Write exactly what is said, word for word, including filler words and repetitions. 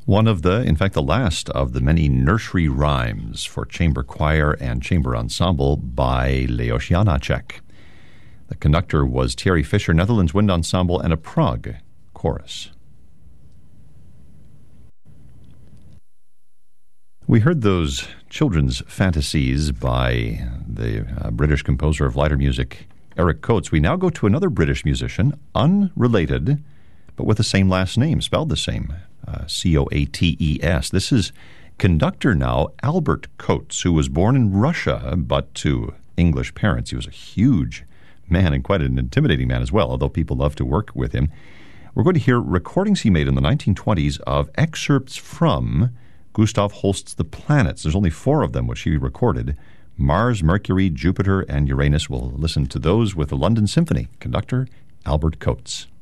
One of the, in fact, the last of the many nursery rhymes for chamber choir and chamber ensemble by Leos Janáček. The conductor was Thierry Fischer, Netherlands Wind Ensemble, and a Prague chorus. We heard those children's fantasies by the uh, British composer of lighter music, Eric Coates. We now go to another British musician, unrelated, but with the same last name, spelled the same, uh, C O A T E S. This is conductor now, Albert Coates, who was born in Russia, but to English parents. He was a huge man and quite an intimidating man as well, although people love to work with him. We're going to hear recordings he made in the nineteen twenties of excerpts from Gustav Holst's The Planets. There's only four of them which he recorded. Mars, Mercury, Jupiter, and Uranus. We'll listen to those with the London Symphony. Conductor Albert Coates.